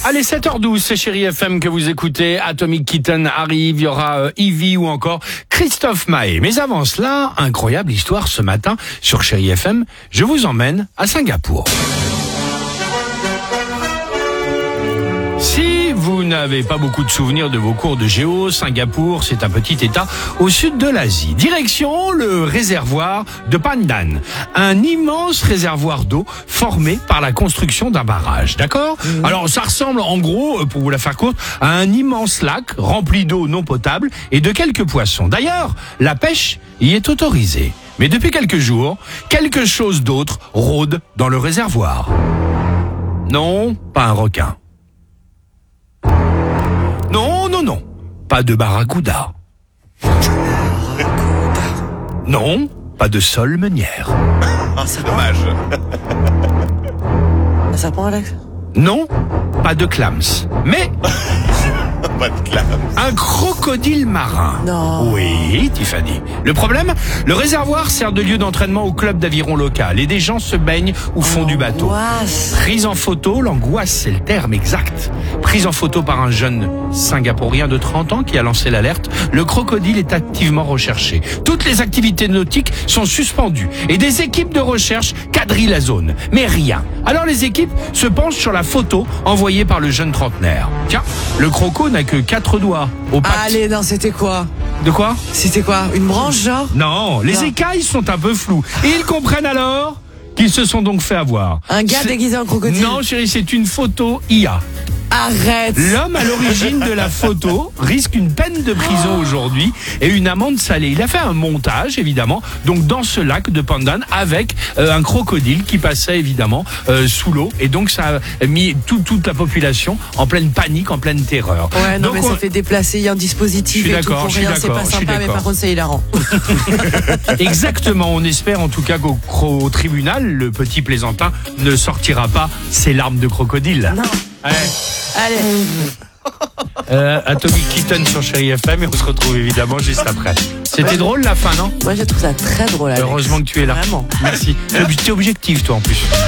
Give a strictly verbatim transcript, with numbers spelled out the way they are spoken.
Allez, sept heures douze, c'est Chérie F M que vous écoutez. Atomic Kitten arrive, il y aura euh, Ivy ou encore Christophe Maé. Mais avant cela, incroyable histoire ce matin sur Chérie F M. Je vous emmène à Singapour. Si vous n'avez pas beaucoup de souvenirs de vos cours de géo, Singapour, c'est un petit état au sud de l'Asie. Direction le réservoir de Pandan, un immense réservoir d'eau formé par la construction d'un barrage, d'accord ? Mmh. Alors ça ressemble en gros, pour vous la faire courte, à un immense lac rempli d'eau non potable et de quelques poissons. D'ailleurs, la pêche y est autorisée. Mais depuis quelques jours, quelque chose d'autre rôde dans le réservoir. Non, pas un requin. Non, non, non, pas de barracuda. Non, pas de sole meunière. Ah, c'est dommage. Un serpent, Alex ? Non, pas de clams. Mais Pas de clame. un crocodile marin. Non. Oui, Tiffany. Le problème, le réservoir sert de lieu d'entraînement au club d'aviron local et des gens se baignent au fond du bateau. Angoisse. Prise en photo, l'angoisse, c'est le terme exact. Prise en photo par un jeune Singapourien de trente ans qui a lancé l'alerte, le crocodile est activement recherché. Toutes les activités nautiques sont suspendues et des équipes de recherche quadrillent la zone. Mais rien. Alors les équipes se penchent sur la photo envoyée par le jeune trentenaire. Tiens, le croco n'a que quatre doigts aux pattes. Allez, non, c'était quoi ? De quoi ? C'était quoi ? Une branche, genre ? Non, les Non. écailles sont un peu floues. Et ils comprennent alors qu'ils se sont donc fait avoir. Un gars C'est- déguisé en crocodile ? Non, chérie, c'est une photo I A. Arrête ! L'homme à l'origine de la photo risque une peine de prison aujourd'hui et une amende salée. Il a fait un montage, évidemment, donc dans ce lac de Pandan avec euh, un crocodile qui passait évidemment euh, sous l'eau. Et donc ça a mis tout, toute la population en pleine panique, en pleine terreur. Ouais, non, donc, mais on- ça fait déplacer un dispositif Je suis et tout d'accord, pour je suis rien. C'est d'accord, pas je suis sympa, mais d'accord. par contre, c'est hilarant. Exactement, on espère en tout cas qu'au cro- au tribunal, le petit plaisantin ne sortira pas ses larmes de crocodile. Non. Ouais. Allez. Euh, Atomic Kitten sur Chérie F M et on se retrouve évidemment juste après. C'était drôle la fin, non ? Moi, je trouve ça très drôle, Alex. Heureusement que tu es là. Vraiment. Merci. T'es ob- t'es objectif toi en plus.